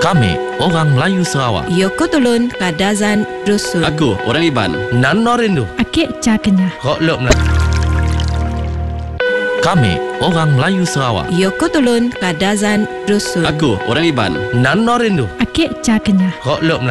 Kami orang Melayu Sarawak. Yoko Tolon Kadazan Dusun. Aku orang Iban. Nan Norindu. Akik Ca Kenyah. Kok lop na. Kami orang Melayu Sarawak. Yoko Tolon Kadazan Dusun. Aku orang Iban. Nan Norindu. Akik Ca Kenyah. Kok lop na.